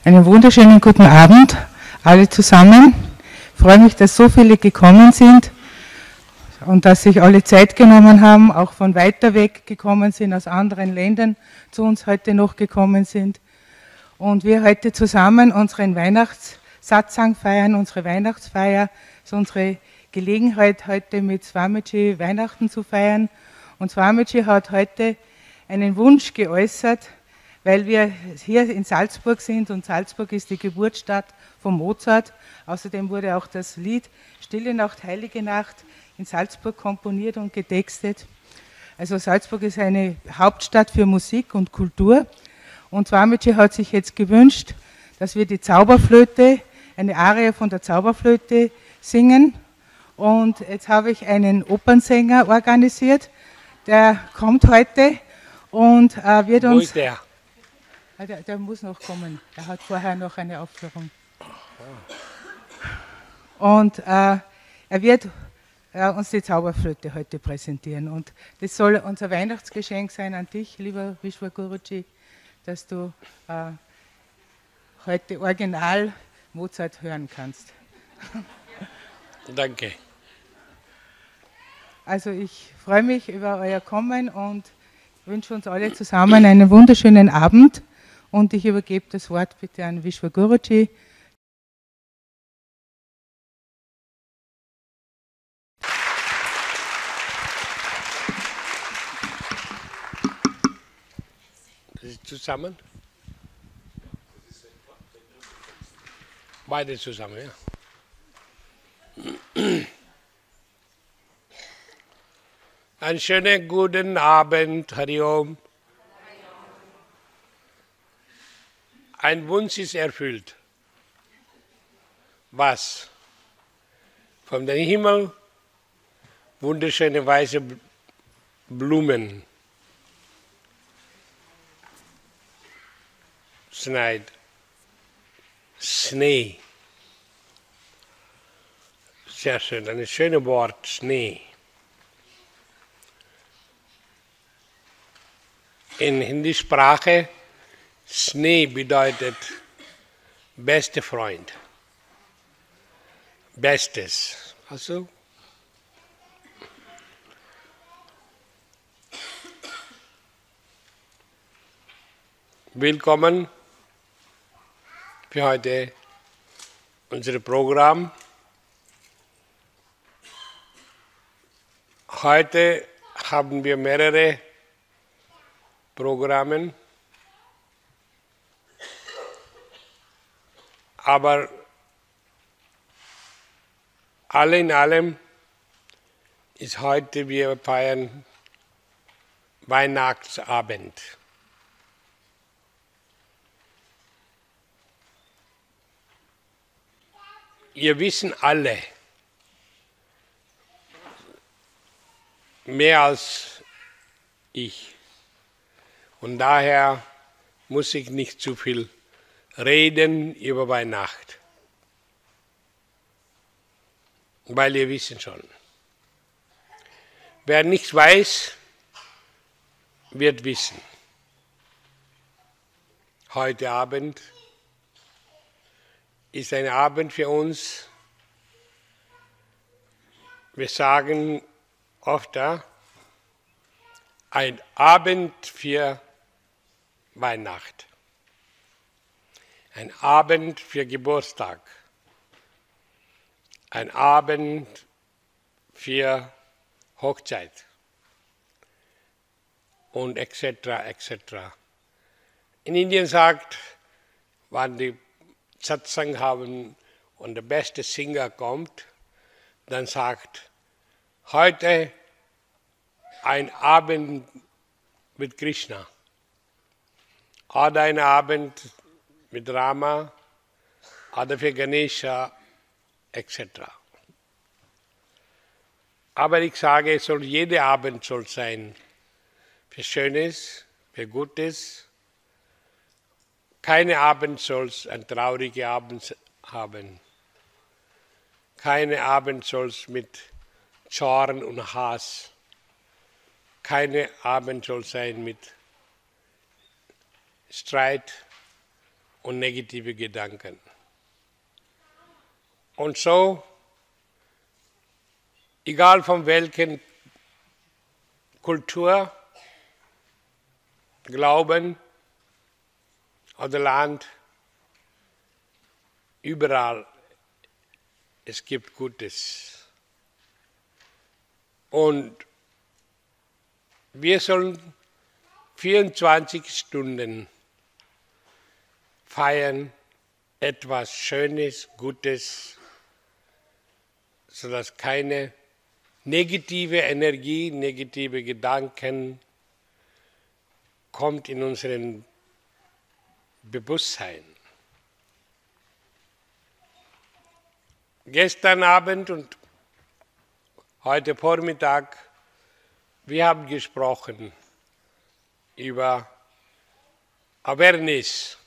Einen wunderschönen guten Abend, alle zusammen. Ich freue mich, dass so viele gekommen sind und dass sich alle Zeit genommen haben, auch von weiter weg gekommen sind, aus anderen Ländern zu uns heute noch gekommen sind. Und wir heute zusammen unseren Weihnachtssatsang feiern, unsere Weihnachtsfeier. Das ist unsere Gelegenheit, heute mit Swamiji Weihnachten zu feiern. Und Swamiji hat heute einen Wunsch geäußert, weil wir hier in Salzburg sind und Salzburg ist die Geburtsstadt von Mozart. Außerdem wurde auch das Lied Stille Nacht, Heilige Nacht in Salzburg komponiert und getextet. Also Salzburg ist eine Hauptstadt für Musik und Kultur. Und Swamiji hat sich jetzt gewünscht, dass wir die Zauberflöte, eine Arie von der Zauberflöte singen. Und jetzt habe ich einen Opernsänger organisiert, der kommt heute und wird uns... Wo ist der? Der muss noch kommen. Er hat vorher noch eine Aufführung. Und er wird uns die Zauberflöte heute präsentieren. Und das soll unser Weihnachtsgeschenk sein an dich, lieber Vishwaguruji, dass du heute original Mozart hören kannst. Danke. Also ich freue mich über euer Kommen und wünsche uns alle zusammen einen wunderschönen Abend. Und ich übergebe das Wort bitte an Vishwaguruji. Das ist zusammen? Beide zusammen, ja. Einen schönen guten Abend, Hari Om. Ein Wunsch ist erfüllt. Was? Von dem Himmel wunderschöne weiße Blumen schneit. Schnee. Sehr schön, ein schönes Wort, Schnee. In Hindi-Sprache Schnee bedeutet bester Freund, Bestes. Also, willkommen für heute unser Programm. Heute haben wir mehrere Programme. Aber alle in allem ist heute, wir feiern Weihnachtsabend. Ihr wissen alle, mehr als ich. Und daher muss ich nicht zu viel reden über Weihnacht. Weil ihr wissen schon. Wer nichts weiß, wird wissen. Heute Abend ist ein Abend für uns. Wir sagen oft, ein Abend für Weihnacht. Ein Abend für Geburtstag, ein Abend für Hochzeit und etc. etc. In Indien sagt, wenn die Satsang haben und der beste Singer kommt, dann sagt, heute ein Abend mit Krishna oder ein Abend mit Rama oder für Ganesha etc. Aber ich sage, es soll jeder Abend soll sein für Schönes, für Gutes. Kein Abend soll ein trauriger Abend haben. Kein Abend soll mit Zorn und Hass. Kein Abend soll sein mit Streit und negative Gedanken. Und so, egal von welchen Kultur, Glauben oder Land, überall es gibt Gutes. Und wir sollen 24 Stunden feiern, etwas Schönes, Gutes, sodass keine negative Energie, negative Gedanken kommt in unseren Bewusstsein. Gestern Abend und heute Vormittag, wir haben gesprochen über Awareness.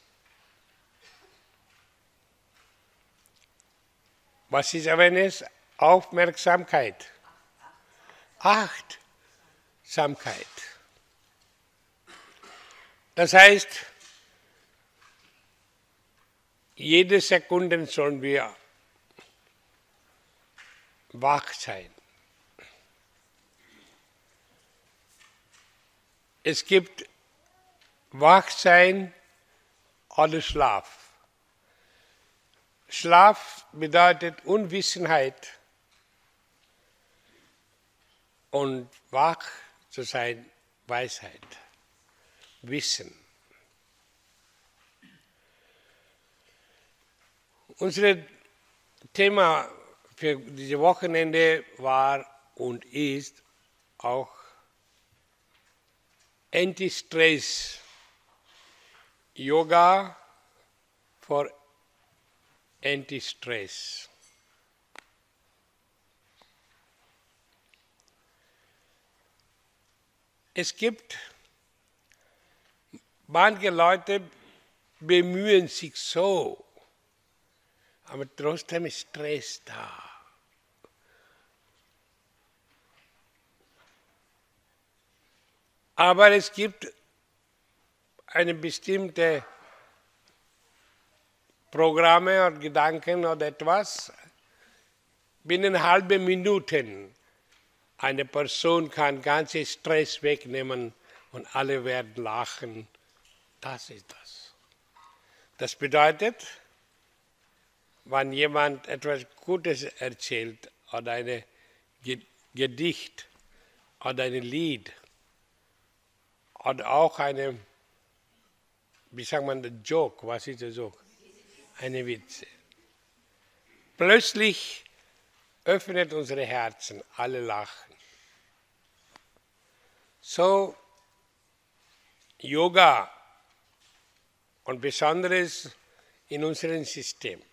Was ist Awareness? Aufmerksamkeit. Achtsamkeit. Das heißt, jede Sekunde sollen wir wach sein. Es gibt Wachsein oder Schlaf. Schlaf bedeutet Unwissenheit und wach zu sein, Weisheit, Wissen. Unser Thema für dieses Wochenende war und ist auch Anti-Stress, Yoga for Anti-Stress. Es gibt manche Leute, bemühen sich so, aber trotzdem ist Stress da. Aber es gibt eine bestimmte Programme oder Gedanken oder etwas. Binnen halben Minuten eine Person kann ganzen Stress wegnehmen und alle werden lachen. Das ist das. Das bedeutet, wenn jemand etwas Gutes erzählt oder ein Gedicht oder ein Lied oder auch eine, wie sagt man, ein Joke, was ist der Joke? Eine Witze. Plötzlich öffnet unsere Herzen, alle lachen. So, Yoga und Besonderes in unserem System.